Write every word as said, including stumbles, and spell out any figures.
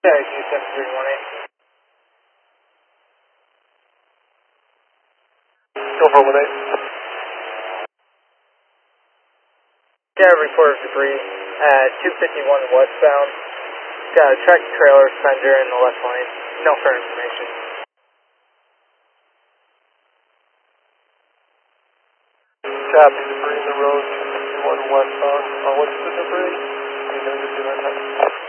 Yeah, G seven three one eight. Go for one eight. Yeah, reported debris at two fifty-one westbound. Got a tractor trailer fender in the left lane. No further information. Copy, debris in the road, two fifty-one westbound. Uh, what's the debris? I know you're doing that.